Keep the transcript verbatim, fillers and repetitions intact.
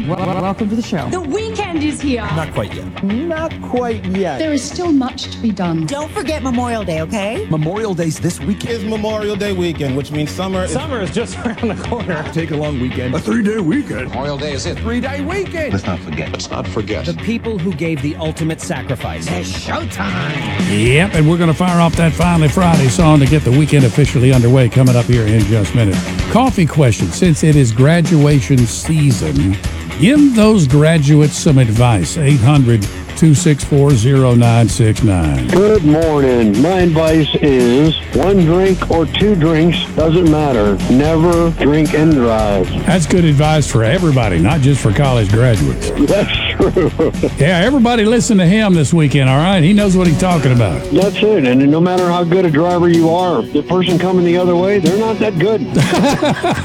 Well, welcome to the show. The weekend is here. Not quite yet. Not quite yet. There is still much to be done. Don't forget Memorial Day, okay? Memorial Day's this weekend. It's Memorial Day weekend, which means summer is... Summer is just around the corner. Take a long weekend. A three-day weekend. Memorial Day is it. Three-day weekend. Let's not forget. Let's not forget. The people who gave the ultimate sacrifice. It's showtime. Yep, and we're going to fire off that Finally Friday song to get the weekend officially underway coming up here in just a minute. Coffee question. Since it is graduation season, give those graduates some advice. eight hundred, two six four, zero nine six nine. Good morning. My advice is one drink or two drinks, doesn't matter. Never drink and drive. That's good advice for everybody, not just for college graduates. That's true. Yeah, everybody listen to him this weekend, all right? He knows what he's talking about. That's it. And no matter how good a driver you are, the person coming the other way, they're not that good.